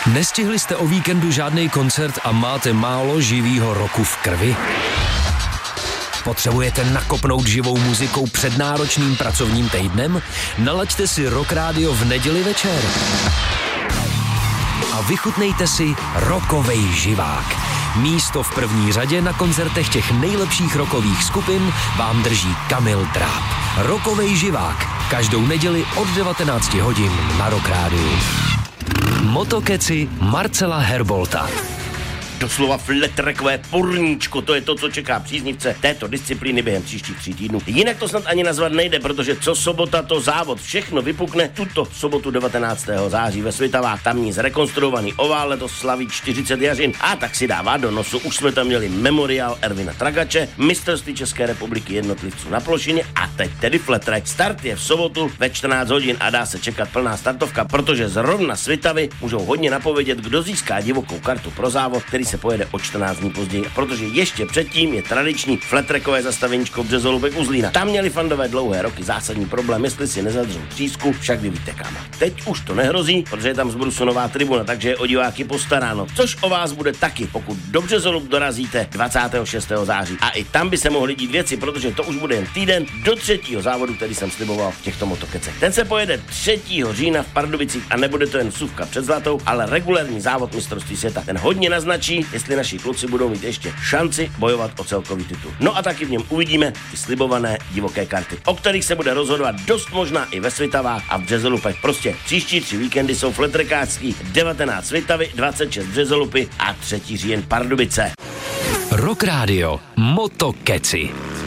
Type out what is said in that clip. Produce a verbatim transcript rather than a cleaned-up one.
Nestihli jste o víkendu žádný koncert a máte málo živýho roku v krvi? Potřebujete nakopnout živou muzikou před náročným pracovním týdnem? Nalaďte si Rock Radio v neděli večer. A vychutnejte si rockovej živák. Místo v první řadě na koncertech těch nejlepších rockových skupin vám drží Kamil Dráb. Rockovej živák. Každou neděli od devatenáct hodin na Rock Radio. Motokeci Marcela Herbolta. Doslova fletrackové porníčko, to je to, co čeká příznivce této disciplíny během příštích tří týdnů. Jinak to snad ani nazvat nejde, protože co sobota, to závod. Všechno vypukne tuto sobotu devatenáctého září ve Svitavách. Tamní zrekonstruovaný ovál letos slaví čtyřicet jařin a tak si dává do nosu. Už jsme tam měli memoriál Ervina Tragače, mistrovství České republiky jednotlivců na plošině a teď tedy fletrack. Start je v sobotu ve čtrnáct hodin a dá se čekat plná startovka, protože zrovna Svitavy můžou hodně napovědět, kdo získá divokou kartu pro závod, který se pojede o čtrnáct dní později, protože ještě předtím je tradiční fletrackové zastaveníčko Březolubek u Zlína. Tam měli fandové dlouhé roky zásadní problém, jestli si nezadržou třísku, však vy víte kam. Teď už to nehrozí, protože je tam zbrusunová tribuna, takže je o diváky postaráno, což o vás bude taky, pokud do Březolub dorazíte dvacátého šestého září. A i tam by se mohly dít věci, protože to už bude jen týden do třetího závodu, který jsem sliboval v těchto motokecech. Ten se pojede třetího října v Pardubicích a nebude to jen vsuvka před Zlatou, ale regulérní závod mistrovství světa. Ten hodně naznačí, jestli naši kluci budou mít ještě šanci bojovat o celkový titul. No a taky v něm uvidíme ty slibované divoké karty, o kterých se bude rozhodovat dost možná i ve Svitavách a v Březolupech. Prostě příští tři víkendy jsou fletrekácký: devatenáct Svitavy, dvacet šest Březolupy a třetí říjen Pardubice. Rock Radio Motokeci.